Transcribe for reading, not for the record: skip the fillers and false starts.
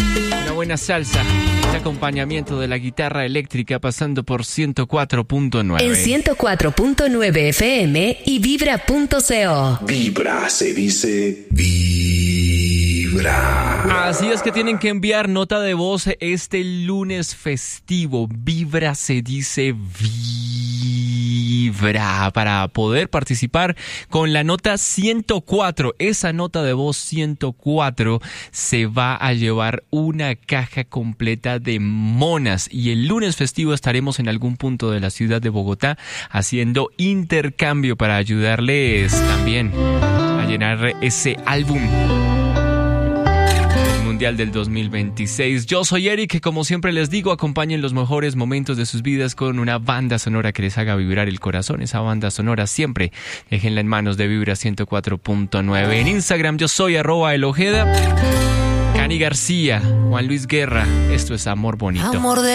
Una buena salsa, el acompañamiento de la guitarra eléctrica pasando por 104.9. En 104.9 FM y vibra.co. Vibra, se dice vibra. Así es que tienen que enviar nota de voz este lunes festivo. Vibra, se dice vibra, para poder participar con la nota 104. Esa nota de voz 104 se va a llevar una caja completa de monas, y el lunes festivo estaremos en algún punto de la ciudad de Bogotá haciendo intercambio para ayudarles también a llenar ese álbum del 2026. Yo soy Eric, que como siempre les digo, acompañen los mejores momentos de sus vidas con una banda sonora que les haga vibrar el corazón. Esa banda sonora siempre déjenla en manos de Vibra 104.9. En Instagram yo soy @elojeda, Cani García, Juan Luis Guerra. Esto es Amor Bonito. Amor de